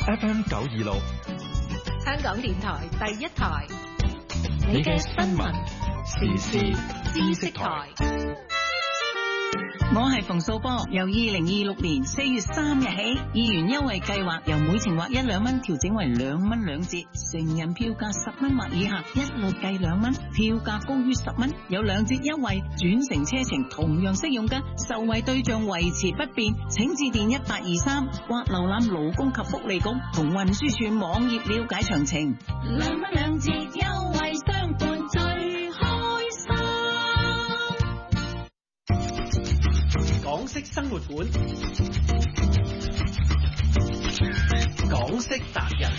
FM 926， 香港電台第一台，你嘅新聞時事知識台。 我係馮素波，由2026年4月3日起，議員優惠計劃由每程劃1、2蚊調整為2蚊2折，成人票價10蚊或以下一律計2蚊，票價高於10蚊有2折優惠，轉乘車程同樣適用㗎，受惠對象維持不變，請致電1823或瀏覽勞工及福利局同運輸署網頁了解詳情。2蚊2折優惠相伴最開心。 港式生活館，港式達人。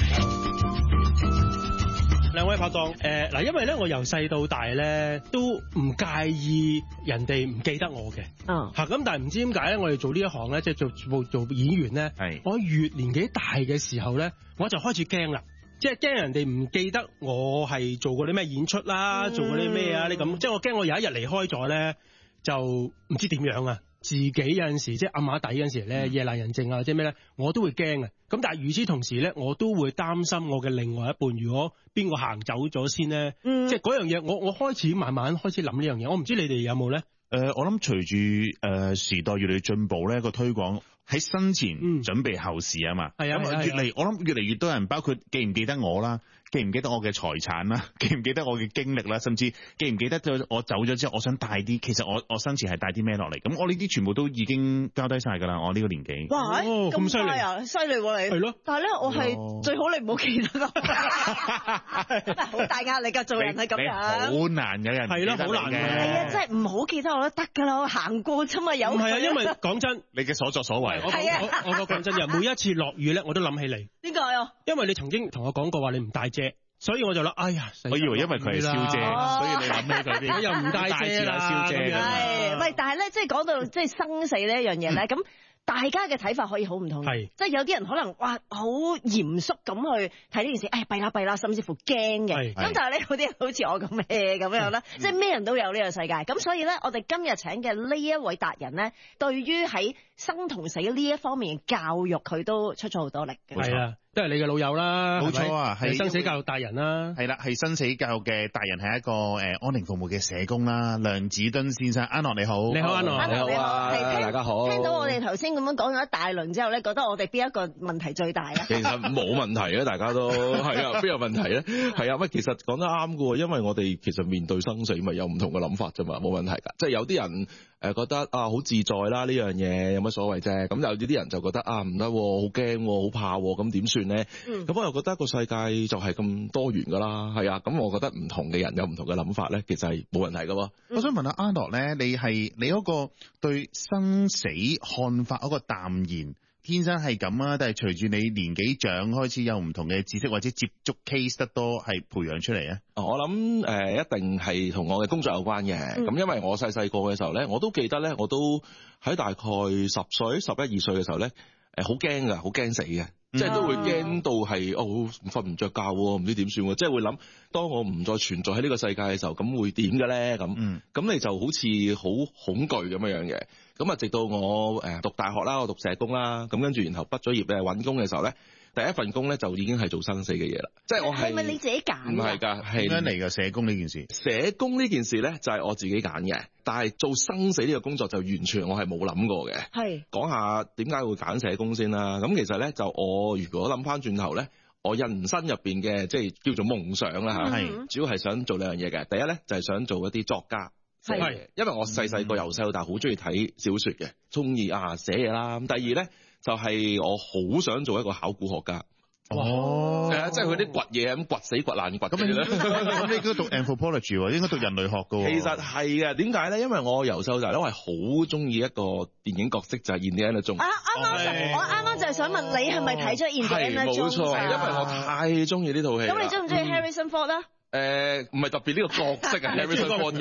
兩位拍檔，因為咧我由細到大咧都唔介意人哋唔記得我嘅，咁但係唔知點解咧，我哋做呢一行咧，即係做演員咧，我越年紀大嘅時候咧，我就開始驚啦，即係驚人哋唔記得我係做過啲咩演出啦，做過啲咩啊，你咁，即係我驚我有一日離開咗咧，就唔知點樣啊。自己有陣時即係暗下底嗰陣時咧，夜闌人靜啊，或者咩咧，我都會驚嘅。咁但係與此同時咧，我都會擔心我嘅另外一半，如果邊個行走咗先咧，即係嗰樣嘢，我開始慢慢開始諗呢樣嘢。我唔知你哋有冇咧？ 我諗隨住時代越嚟越進步咧，個推廣喺生前準備後事啊嘛。係啊，我諗越嚟越多人，包括記唔記得我啦，記唔記得我嘅財產啦，記唔記得我嘅經歷啦，甚至記唔記得我走咗之後，我想帶啲，其實我生前係帶啲咩落嚟？咁我呢啲全部都已經交低晒㗎啦。我呢個年紀。 哇！咁犀利啊！犀利喎你。係咯。但係咧，我係最好你唔好記得咯。好大壓力㗎，做人係咁樣。 好難有人記得你嘅。係咯，好難嘅。 係啊，即係唔好記得我都得㗎啦，我行過啫嘛，有。 唔係啊，因為講真， 你嘅所作所為。 係啊。 我講真嘅，每一次落雨咧，我都諗起你。 點解啊？因為你曾經同我講過話，你唔帶遮。所以我就諗，哎呀！ 我以為因為佢係燒遮，所以你諗起佢啲。 佢又唔帶遮啦，燒遮。 係，喂！但係咧，即係講到即係生死呢一樣嘢咧，咁大家嘅睇法可以好唔同。係，即係有啲人可能哇好嚴肅咁去睇呢件事，哎弊啦，甚至乎驚嘅。咁但係咧，有啲人好似我咁嘅咁樣啦，即係咩人都有呢個世界。咁所以咧，我哋今日請嘅呢一位達人咧，對於喺生同死呢一方面嘅教育，佢都出咗好多力嘅。係啊。 都係你嘅老友啦， 冇錯啊， 係生死教育達人啦， 係啦，係生死教育嘅達人，係一個安寧服務嘅社工啦，梁梓敦先生，安樂你好， 你好安樂， 你好啊， 大家好。 聽到我哋頭先咁樣講咗一大輪之後咧，覺得我哋邊一個問題最大啊？ 其實冇問題啊，大家都係啊，邊有問題咧？係啊，乜其實講得啱㗎喎，因為我哋其實面對生死咪有唔同嘅諗法啫嘛，冇問題㗎。即係有啲人覺得啊好自在啦，呢樣嘢有乜所謂啫？咁有啲人就覺得啊唔得，好驚，好怕，咁點算咧？咁我又覺得個世界就係咁多元噶啦，係啊，咁我覺得唔同嘅人有唔同嘅諗法咧，其實係冇問題噶喎。 我想問下安樂咧，你嗰個對生死看法嗰個淡然，天生係咁啊，但係隨住你年紀長開始有唔同嘅知識或者接觸 case 得多，係培養出嚟啊？ 我諗一定係同我嘅工作有關嘅。咁因為我細個嘅時候咧，我都記得咧，我都喺大概10歲、11、12歲嘅時候咧，好驚噶，好驚死嘅。即係都會驚到係瞓唔着覺喎，唔知點算喎，即係會諗，當我唔再存在喺呢個世界嘅時候，咁會點嘅咧？咁你就好似好恐懼咁樣嘅。咁啊，直到我讀大學啦，我讀社工啦，咁跟住然後畢咗業揾工嘅時候咧，第一份工咧就已經係做生死嘅嘢啦。即係我係咪你自己揀？ 唔係㗎，係點樣嚟㗎？社工呢件事？ 社工呢件事咧就係我自己揀嘅，但係做生死呢個工作就完全我係冇諗過嘅。係講下點解會揀社工先啦。咁其實咧就我如果諗翻轉頭咧，我人生入邊嘅即係叫做夢想啦嚇，主要係想做兩樣嘢嘅。第一咧就係想做一啲作家。係，因為我細個由細到大好中意睇小説嘅，中意寫嘢啦。咁第二咧就係我好想做一個考古學家。係啊，即係佢啲掘嘢咁掘死掘爛掘。咁你應該讀 anthropology 喎，應該讀人類學㗎喎。 其實係嘅，點解咧？因為我由細到大都係好中意一個電影角色就係 Indiana Jones。 我啱啱就係想問你係咪睇咗 Indiana Jones？冇錯， 因為我太中意呢套戲。 咁你中唔中意 Harrison Ford 啦？ 唔係特別呢個角色啊，Harrison Ford